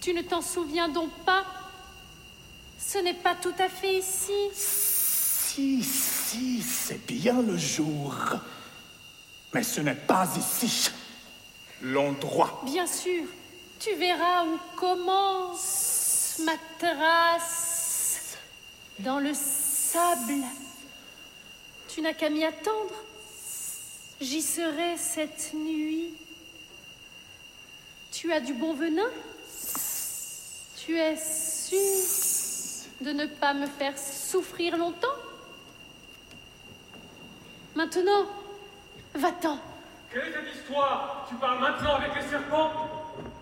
Tu ne t'en souviens donc pas? Ce n'est pas tout à fait ici. Si, c'est bien le jour. Mais ce n'est pas ici. L'endroit. Bien sûr, tu verras où commence ma trace. Dans le sable. Tu n'as qu'à m'y attendre. J'y serai cette nuit. Tu as du bon venin? Tu es sûr de ne pas me faire souffrir longtemps? Maintenant, va-t'en. Quelle est cette histoire? Tu parles maintenant avec les serpents?